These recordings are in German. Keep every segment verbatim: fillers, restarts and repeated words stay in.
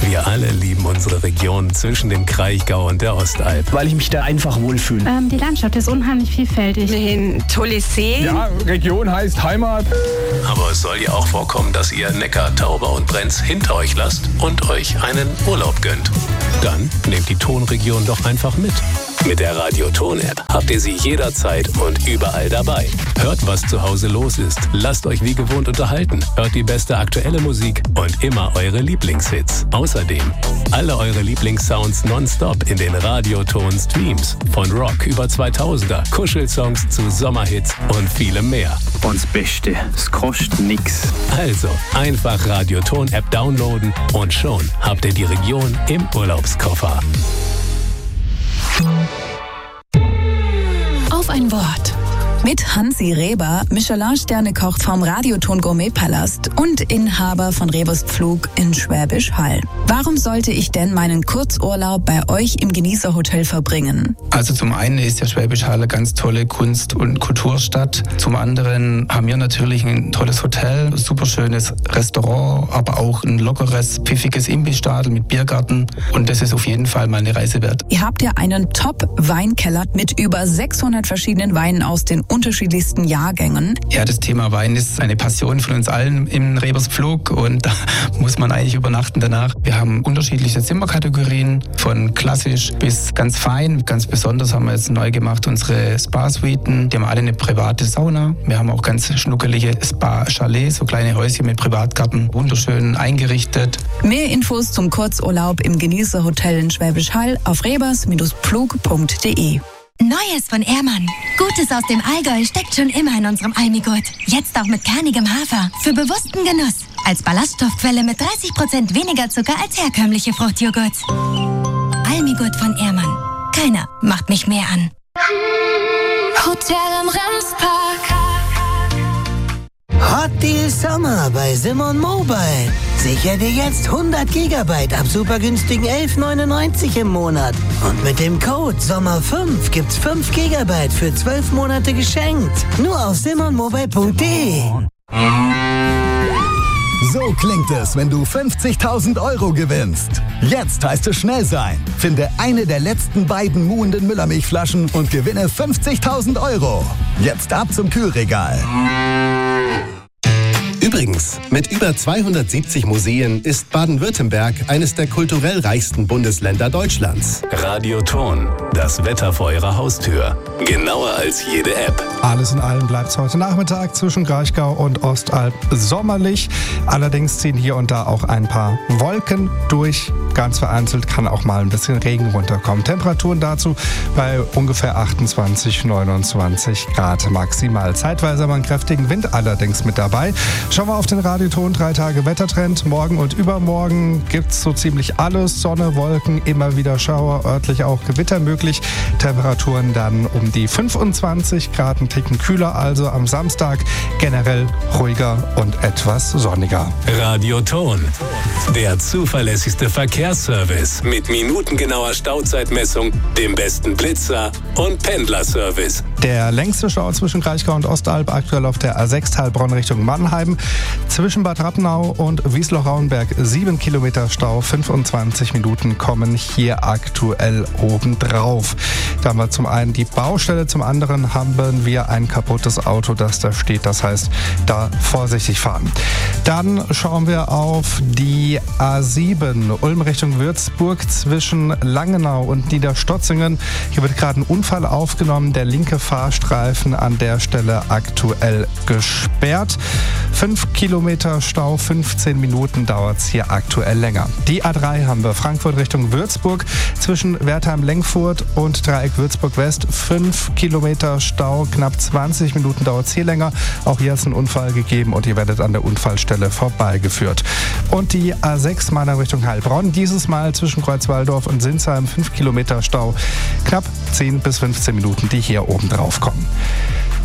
Wir alle lieben unsere Region zwischen dem Kraichgau und der Ostalb. Weil ich mich da einfach wohlfühle. Ähm, die Landschaft ist unheimlich vielfältig. Ein tolles See. Ja, Region heißt Heimat. Aber es soll ja auch vorkommen, dass ihr Neckar, Tauber und Brenz hinter euch lasst und euch einen Urlaub gönnt. Dann nehmt die Tonregion doch einfach mit. Mit der Radio-Ton-App habt ihr sie jederzeit und überall dabei. Hört, was zu Hause los ist. Lasst euch wie gewohnt unterhalten. Hört die beste aktuelle Musik und immer eure Lieblingshits. Außerdem alle eure Lieblingssounds nonstop in den Radio-Ton-Streams. Von Rock über zweitausender, Kuschelsongs zu Sommerhits und vielem mehr. Und das Beste, es kostet nix. Also einfach Radio-Ton-App downloaden und schon habt ihr die Region im Urlaubskoffer. Auf ein Wort. Mit Hansi Reber, Michelin-Sterne-Koch vom Radioton Gourmet-Palast und Inhaber von Rebers Pflug in Schwäbisch Hall. Warum sollte ich denn meinen Kurzurlaub bei euch im Genießerhotel verbringen? Also zum einen ist ja Schwäbisch Hall eine ganz tolle Kunst- und Kulturstadt. Zum anderen haben wir natürlich ein tolles Hotel, ein super schönes Restaurant, aber auch ein lockeres, pfiffiges Imbissstadel mit Biergarten. Und das ist auf jeden Fall mal eine Reise wert. Ihr habt ja einen Top-Weinkeller mit über sechshundert verschiedenen Weinen aus den unterschiedlichsten Jahrgängen. Ja, das Thema Wein ist eine Passion von uns allen im Rebers Pflug und da muss man eigentlich übernachten danach. Wir haben unterschiedliche Zimmerkategorien, von klassisch bis ganz fein. Ganz besonders haben wir jetzt neu gemacht unsere Spa-Suiten. Die haben alle eine private Sauna. Wir haben auch ganz schnuckelige Spa-Chalets, so kleine Häuschen mit Privatgarten, wunderschön eingerichtet. Mehr Infos zum Kurzurlaub im Genießerhotel in Schwäbisch Hall auf rebers Pflug punkt de. Neues von Ehrmann. Gutes aus dem Allgäu steckt schon immer in unserem Almigurt. Jetzt auch mit kernigem Hafer. Für bewussten Genuss. Als Ballaststoffquelle mit dreißig Prozent weniger Zucker als herkömmliche Fruchtjoghurts. Almigurt von Ehrmann. Keiner macht mich mehr an. Hotel im Remspark. Hot Deal Sommer bei Simon Mobile. Sicher dir jetzt hundert Gigabyte ab super günstigen elf neunundneunzig im Monat. Und mit dem Code Sommer fünf gibt's fünf Gigabyte für zwölf Monate geschenkt. Nur auf simon mobile punkt de. So klingt es, wenn du fünfzigtausend Euro gewinnst. Jetzt heißt es schnell sein. Finde eine der letzten beiden muhenden Müllermilchflaschen und gewinne fünfzigtausend Euro. Jetzt ab zum Kühlregal. Übrigens, mit über zweihundertsiebzig Museen ist Baden-Württemberg eines der kulturell reichsten Bundesländer Deutschlands. Radioton, das Wetter vor eurer Haustür. Genauer als jede App. Alles in allem bleibt es heute Nachmittag zwischen Kraichgau und Ostalb sommerlich. Allerdings ziehen hier und da auch ein paar Wolken durch. Ganz vereinzelt kann auch mal ein bisschen Regen runterkommen. Temperaturen dazu bei ungefähr achtundzwanzig, neunundzwanzig Grad maximal. Zeitweise haben wir einen kräftigen Wind allerdings mit dabei. Schauen wir auf den Radioton, drei Tage Wettertrend. Morgen und übermorgen gibt es so ziemlich alles. Sonne, Wolken, immer wieder Schauer, örtlich auch Gewitter möglich. Temperaturen dann um die fünfundzwanzig Grad, ein Ticken kühler. Also am Samstag generell ruhiger und etwas sonniger. Radioton, der zuverlässigste Verkehrsservice mit minutengenauer Stauzeitmessung, dem besten Blitzer und Pendlerservice. Der längste Stau zwischen Kraichgau und Ostalb aktuell auf der A sechs Heilbronn Richtung Mannheim. Zwischen Bad Rappenau und Wiesloch-Rauenberg sieben Kilometer Stau, fünfundzwanzig Minuten kommen hier aktuell obendrauf. Da haben wir zum einen die Baustelle, zum anderen haben wir ein kaputtes Auto, das da steht. Das heißt, da vorsichtig fahren. Dann schauen wir auf die A sieben, Ulm Richtung Würzburg zwischen Langenau und Niederstotzingen. Hier wird gerade ein Unfall aufgenommen. Der linke Fahrstreifen an der Stelle aktuell gesperrt. Fünf Kilometer Stau, fünfzehn Minuten dauert es hier aktuell länger. Die A drei haben wir Frankfurt Richtung Würzburg zwischen Wertheim-Lengfurt und Dreieck Würzburg West. Fünf Kilometer Stau, knapp zwanzig Minuten dauert es hier länger. Auch hier hat es einen Unfall gegeben und ihr werdet an der Unfallstelle vorbeigeführt. Und die A sechs Mannheim Richtung Heilbronn, dieses Mal zwischen Kreuzwaldorf und Sinsheim, fünf Kilometer Stau, knapp zehn bis fünfzehn Minuten, die hier oben drauf kommen.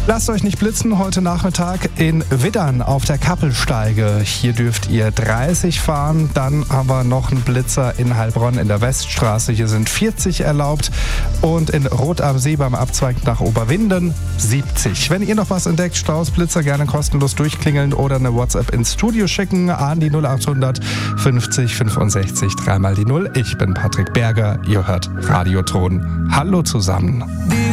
Lasst euch nicht blitzen heute Nachmittag in Widdern auf der Kappelsteige. Hier dürft ihr dreißig fahren, dann aber noch ein Blitzer in Heilbronn in der Weststraße. Hier sind vierzig erlaubt und in Rot am See beim Abzweig nach Oberwinden siebzig. Wenn ihr noch was entdeckt, Staus, Blitzer, gerne kostenlos durchklingeln oder eine WhatsApp ins Studio schicken an die null achthundert fünfzig fünfundsechzig dreimal die null. Ich bin Patrick Berger, ihr hört Radioton. Hallo zusammen.